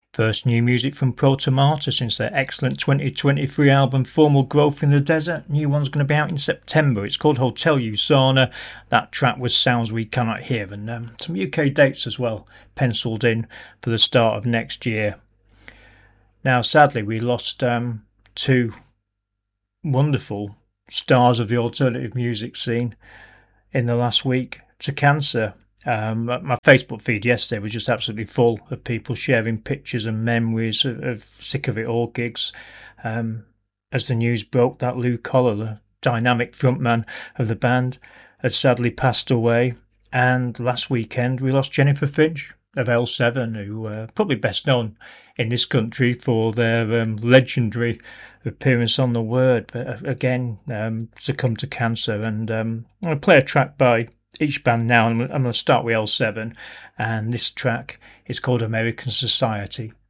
First new music from Protomata since their excellent 2023 album Formal Growth in the Desert. New one's going to be out in September. It's called Hotel Usana. That track was Sounds We Cannot Hear, and some UK dates as well penciled in for the start of next year. Now, sadly, we lost two wonderful stars of the alternative music scene in the last week to cancer. My Facebook feed yesterday was just absolutely full of people sharing pictures and memories of Sick of It All gigs. As the news broke that Lou Collar, the dynamic frontman of the band, had sadly passed away. And last weekend we lost Jennifer Finch of L7, who probably best known in this country for their legendary appearance on The Word, but again succumbed to cancer. And I'm going to play a track by each band now. I'm going to start with L7, and this track is called American Society.